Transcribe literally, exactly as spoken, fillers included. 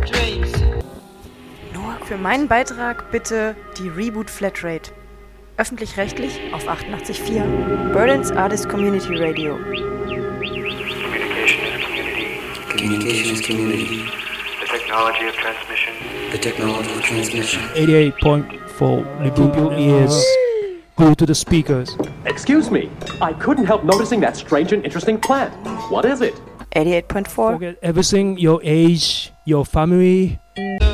dreams. Nur für meinen Beitrag bitte die Reboot Flatrate. Öffentlich-rechtlich auf achtundachtzig Komma vier. Berlin's Artist Community Radio. Communication is community. Communication is community. The technology of transmission. The technology of transmission. eighty-eight point four. Reboot your ears. Glue to the speakers. Excuse me, I couldn't help noticing that strange and interesting plant. What is it? eighty-eight point four. Forget everything, your age, your family.